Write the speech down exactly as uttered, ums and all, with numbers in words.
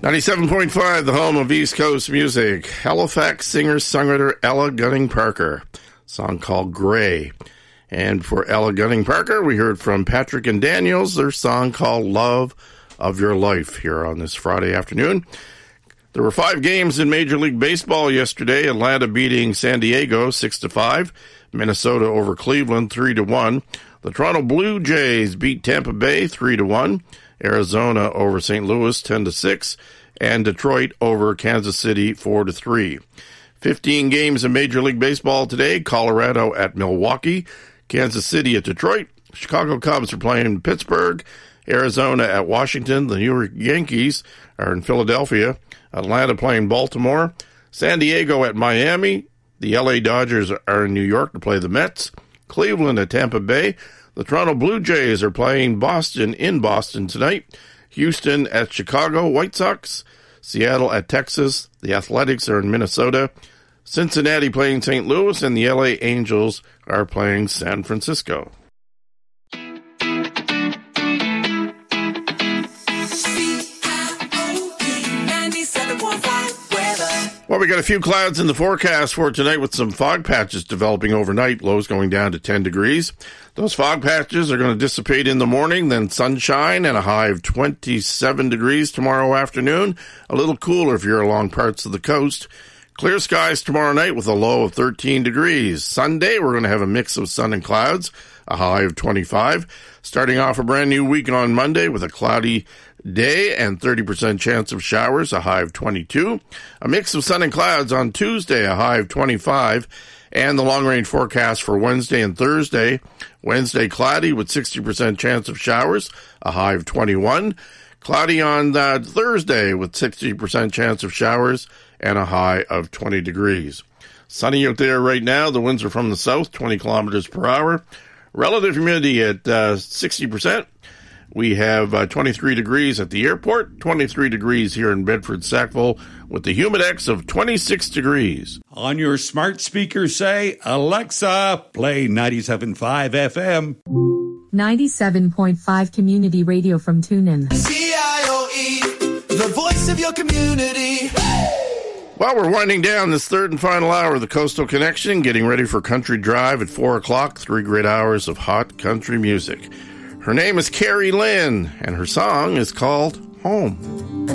ninety-seven point five, the home of East Coast music. Halifax singer-songwriter Ella Gunning Parker. Song called Gray. And for Ella Gunning Parker, we heard from Patrick and Daniels, their song called Love of Your Life here on this Friday afternoon. There were five games in Major League Baseball yesterday. Atlanta beating San Diego six to five. Minnesota over Cleveland three to one. The Toronto Blue Jays beat Tampa Bay three to one. Arizona over Saint Louis ten to six. And Detroit over Kansas City four to three. fifteen games in Major League Baseball today. Colorado at Milwaukee. Kansas City at Detroit. Chicago Cubs are playing Pittsburgh. Arizona at Washington. The New York Yankees are in Philadelphia. Atlanta playing Baltimore. San Diego at Miami. The L A Dodgers are in New York to play the Mets. Cleveland at Tampa Bay. The Toronto Blue Jays are playing Boston in Boston tonight. Houston at Chicago White Sox. Seattle at Texas. The Athletics are in Minnesota. Cincinnati playing Saint Louis. And the L A Angels are playing San Francisco. Well, we got a few clouds in the forecast for tonight with some fog patches developing overnight, lows going down to ten degrees. Those fog patches are going to dissipate in the morning, then sunshine and a high of twenty-seven degrees tomorrow afternoon. A little cooler if you're along parts of the coast. Clear skies tomorrow night with a low of thirteen degrees. Sunday, we're going to have a mix of sun and clouds, a high of twenty-five. Starting off a brand new week on Monday with a cloudy day and thirty percent chance of showers, a high of twenty-two. A mix of sun and clouds on Tuesday, a high of twenty-five. And the long-range forecast for Wednesday and Thursday. Wednesday, cloudy with sixty percent chance of showers, a high of twenty-one. Cloudy on uh, Thursday with sixty percent chance of showers and a high of twenty degrees. Sunny out there right now. The winds are from the south, twenty kilometers per hour. Relative humidity at uh, sixty percent. We have uh, twenty-three degrees at the airport, twenty-three degrees here in Bedford-Sackville, with the Humidex of twenty-six degrees. On your smart speaker, say, Alexa, play ninety-seven point five F M. ninety-seven point five Community Radio from TuneIn. C I O E, the voice of your community. Well, we're winding down this third and final hour of the Coastal Connection, getting ready for Country Drive at four o'clock, three great hours of hot country music. Her name is Carrie Lynn, and her song is called Home.